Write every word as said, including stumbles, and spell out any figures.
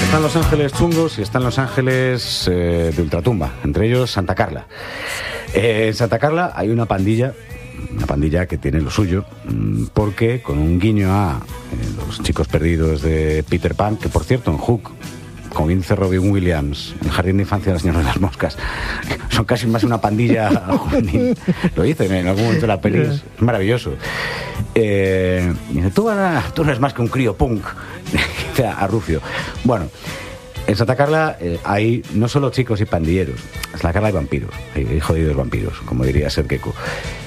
Están Los Ángeles chungos y están Los Ángeles eh, de ultratumba, entre ellos Santa Carla. Eh, en Santa Carla hay una pandilla, una pandilla que tiene lo suyo, porque con un guiño a eh, los chicos perdidos de Peter Pan, que por cierto en Hook, como bien dice Robin Williams, el jardín de infancia de la señora de las moscas, son casi más una pandilla juvenil. Lo dicen en algún momento de la peli, es maravilloso. Eh, dice, tú, tú no eres más que un crío punk, a Rufio. Bueno, en Santa Carla eh, hay no solo chicos y pandilleros, en Santa Carla hay vampiros, hay, hay jodidos vampiros, como diría Seth Gecko.